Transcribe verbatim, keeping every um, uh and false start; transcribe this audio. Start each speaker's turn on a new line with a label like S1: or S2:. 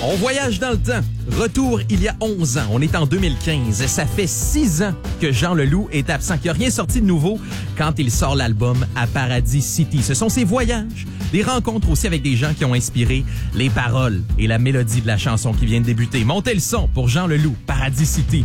S1: On voyage dans le temps. Retour il y a onze ans. On est en deux mille quinze. Ça fait six ans que Jean Leloup est absent, qu'il n'y a rien sorti de nouveau quand il sort l'album à Paradis City. Ce sont ses voyages, des rencontres aussi avec des gens qui ont inspiré les paroles et la mélodie de la chanson qui vient de débuter. Montez le son pour Jean Leloup, Paradis City.